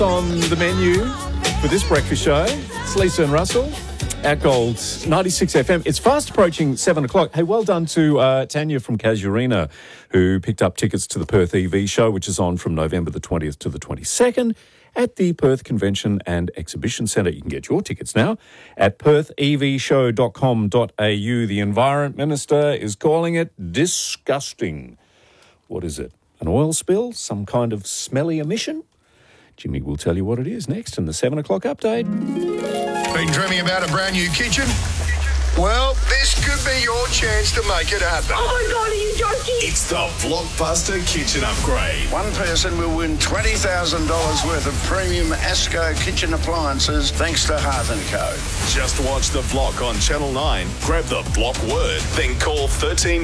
On the menu for this breakfast show, it's Lisa and Russell at Gold 96 FM. It's fast approaching 7 o'clock. Hey, well done to Tanya from Casuarina, who picked up tickets to the Perth EV show, which is on from November the 20th to the 22nd at the Perth Convention and Exhibition Centre. You can get your tickets now at perthevshow.com.au. The Environment Minister is calling it disgusting. What is it? An oil spill? Some kind of smelly emission? Jimmy will tell you what it is next in the 7 o'clock update. Been dreaming about a brand new kitchen? Well, this could be your chance to make it happen. Oh my God, are you joking? It's the Blockbuster Kitchen Upgrade. One person will win $20,000 worth of premium Asco kitchen appliances thanks to Hearth & Co. Just watch The Block on Channel 9, grab the Block word, then call 13